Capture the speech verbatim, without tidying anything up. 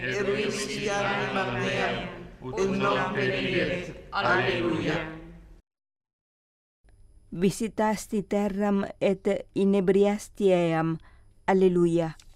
et requiescat in meam, ut non periret. Alleluia. Visitasti terram et inebriasti eam. Alleluia.